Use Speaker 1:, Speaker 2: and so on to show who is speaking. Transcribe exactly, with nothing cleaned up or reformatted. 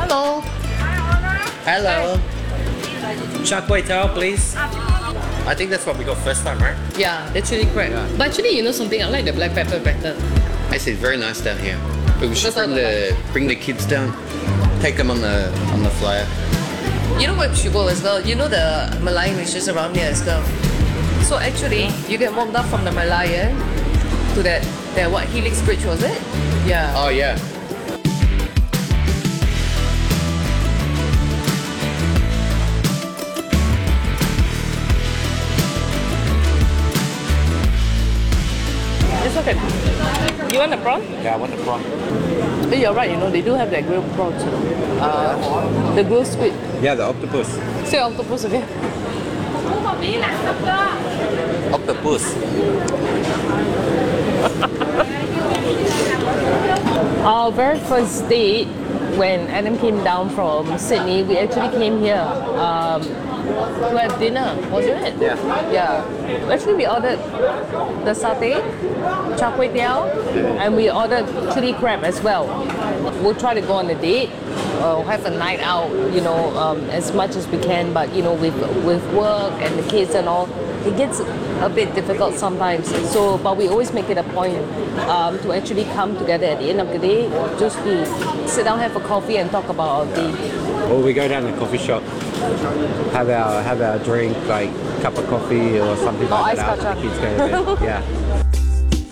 Speaker 1: Hello.
Speaker 2: Hello. Char kway teow, please. I think that's what we got first time, right?
Speaker 1: Yeah, the chili crab.
Speaker 2: Yeah.
Speaker 1: But actually, you know something? I like the black pepper better.
Speaker 2: I see, it's very nice down here. But we should
Speaker 1: That's
Speaker 2: bring
Speaker 1: all I
Speaker 2: the bring the kids down. Take them on the on the flyer.
Speaker 1: You know where we should go as well? You know the Merlion which is around here as well. So actually, you can walk down from the Merlion to that, that what, Helix Bridge was it? Yeah.
Speaker 2: Oh yeah.
Speaker 1: It's okay. You want the prawn?
Speaker 2: Yeah, I want the prawn.
Speaker 1: Hey, you're right, you know, they do have that grilled prawns. You know. Uh, the grilled squid.
Speaker 2: Yeah, the octopus.
Speaker 1: Say octopus again.
Speaker 2: Octopus.
Speaker 1: Our very first date, when Adam came down from Sydney, we actually came here um, to have dinner, wasn't it?
Speaker 2: Yeah.
Speaker 1: Yeah. Actually, we ordered the satay, char kway teow, and we ordered chili crab as well. We'll try to go on a date, or have a night out, you know, um, as much as we can. But you know, with with work and the kids and all, it gets a bit difficult sometimes. So, but we always make it a point um, to actually come together at the end of the day, just to sit down, have a coffee, and talk about our day.
Speaker 3: Or we go down to the coffee shop, have our have our drink, like cup of coffee or something
Speaker 1: Oh,
Speaker 3: like
Speaker 1: ice
Speaker 3: that after
Speaker 1: kacang.
Speaker 3: the kids go to bed. Yeah.